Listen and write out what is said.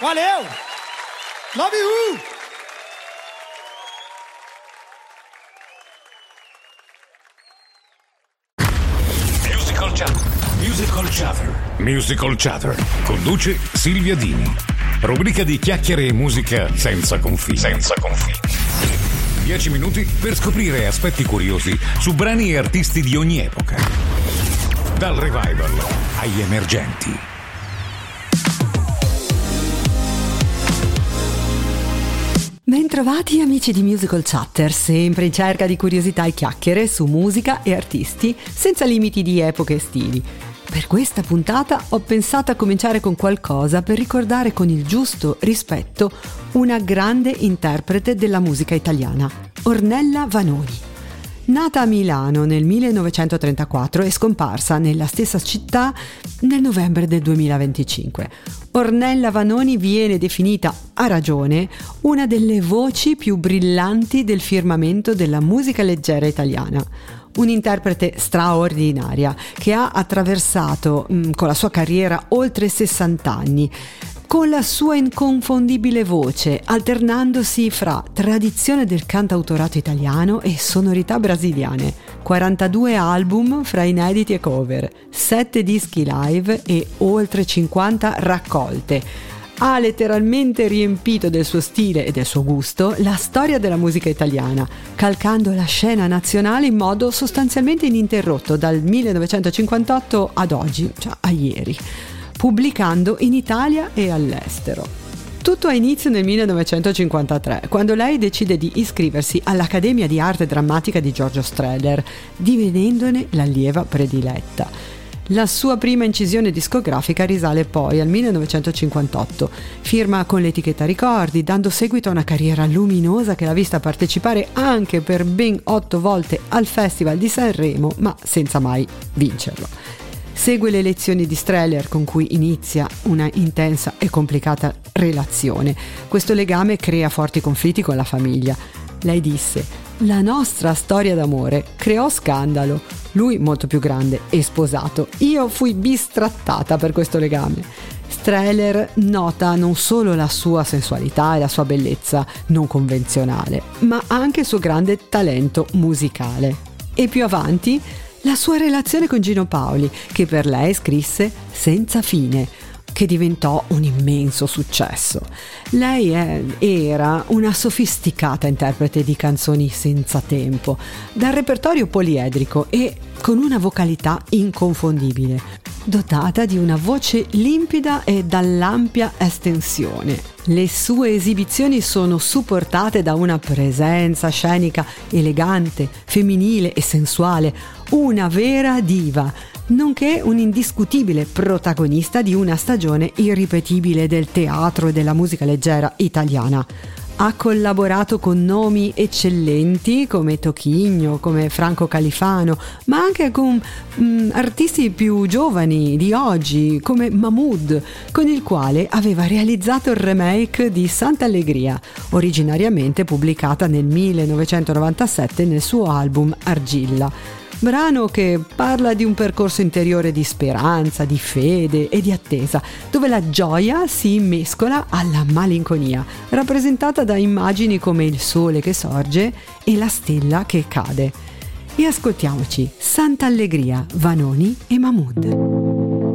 Valeu! Love you! Musical Chatter. Conduce Silvia Dini. Rubrica di chiacchiere e musica senza confini. 10 minuti per scoprire aspetti curiosi su brani e artisti di ogni epoca. Dal revival agli emergenti. Bentrovati amici di Musical Chatter, sempre in cerca di curiosità e chiacchiere su musica e artisti senza limiti di epoche e stili. Per questa puntata ho pensato a cominciare con qualcosa per ricordare con il giusto rispetto una grande interprete della musica italiana, Ornella Vanoni. Nata a Milano nel 1934 e scomparsa nella stessa città nel novembre del 2025. Ornella Vanoni viene definita, a ragione, una delle voci più brillanti del firmamento della musica leggera italiana. Un'interprete straordinaria che ha attraversato con la sua carriera oltre 60 anni, con la sua inconfondibile voce, alternandosi fra tradizione del cantautorato italiano e sonorità brasiliane. 42 album fra inediti e cover, 7 dischi live e oltre 50 raccolte. Ha letteralmente riempito del suo stile e del suo gusto la storia della musica italiana, calcando la scena nazionale in modo sostanzialmente ininterrotto dal 1958 ad oggi, cioè a ieri, pubblicando in Italia e all'estero. Tutto ha inizio nel 1953, quando lei decide di iscriversi all'Accademia di Arte Drammatica di Giorgio Strehler, divenendone l'allieva prediletta. La sua prima incisione discografica risale poi al 1958, firma con l'etichetta Ricordi, dando seguito a una carriera luminosa che l'ha vista partecipare anche per ben 8 volte al Festival di Sanremo, ma senza mai vincerlo. Segue le lezioni di Strehler, con cui inizia una intensa e complicata relazione. Questo legame crea forti conflitti con la famiglia. Lei disse: "La nostra storia d'amore creò scandalo. Lui molto più grande e sposato. Io fui bistrattata per questo legame." Strehler nota non solo la sua sensualità e la sua bellezza non convenzionale, ma anche il suo grande talento musicale. E più avanti la sua relazione con Gino Paoli, che per lei scrisse Senza fine, che diventò un immenso successo. Lei era una sofisticata interprete di canzoni senza tempo, dal repertorio poliedrico e con una vocalità inconfondibile, dotata di una voce limpida e dall'ampia estensione. Le sue esibizioni sono supportate da una presenza scenica elegante, femminile e sensuale, una vera diva, nonché un indiscutibile protagonista di una stagione irripetibile del teatro e della musica leggera italiana. Ha collaborato con nomi eccellenti come Toquinho, come Franco Califano, ma anche con artisti più giovani di oggi come Mahmood, con il quale aveva realizzato il remake di Sant'Allegria, originariamente pubblicata nel 1997 nel suo album Argilla. Brano che parla di un percorso interiore di speranza, di fede e di attesa, dove la gioia si mescola alla malinconia, rappresentata da immagini come il sole che sorge e la stella che cade. E ascoltiamoci Sant'Allegria, Vanoni e Mahmood.